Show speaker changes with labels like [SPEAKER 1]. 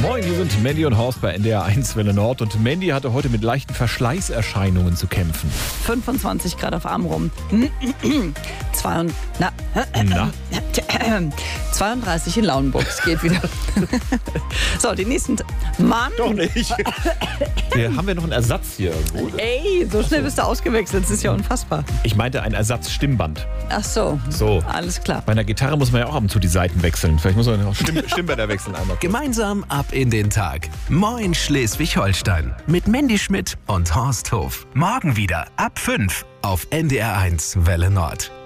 [SPEAKER 1] Moin, hier sind Mandy und Horst bei NDR 1 Welle Nord. Und Mandy hatte heute mit leichten Verschleißerscheinungen zu kämpfen.
[SPEAKER 2] 25 Grad auf Armrum. 32 in Lauenburg. Es geht wieder. So, die nächsten... Mann!
[SPEAKER 1] Doch nicht. Haben wir noch einen Ersatz hier irgendwo?
[SPEAKER 2] Ey, so schnell bist du ausgewechselt. Das ist ja unfassbar.
[SPEAKER 1] Ich meinte ein Ersatz-Stimmband.
[SPEAKER 2] Ach so.
[SPEAKER 1] So.
[SPEAKER 2] Alles klar.
[SPEAKER 1] Bei einer Gitarre muss man ja auch ab und zu die Seiten wechseln. Vielleicht muss man auch Stimmbänder wechseln einmal.
[SPEAKER 3] Gemeinsam ab in den Tag. Moin Schleswig-Holstein. Mit Mandy Schmidt und Horst Hof. Morgen wieder ab 5 auf NDR 1 Welle Nord.